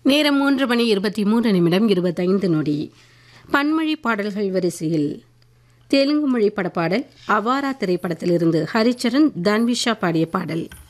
நேரம் 3:23:25 பன்மொழி பாடல்கள் வரிசையில் தெலுங்கு மொழி படப்பாடல் அவாரா திரைப்படத்திலிருந்து ஹரிச்சரன் தன்விஷா பாடிய பாடல்.